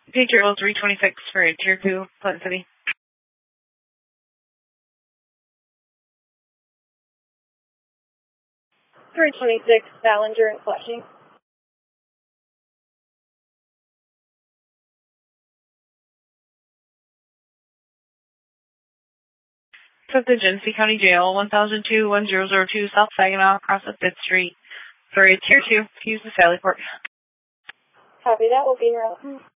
Patriot 326 for Tier 2, Clinton City. 326, Ballinger and Flushing. To the Genesee County Jail, 1002-1002 South Saginaw, across the 5th Street. For a Tier 2, use the Sally Port. Copy that, will be here.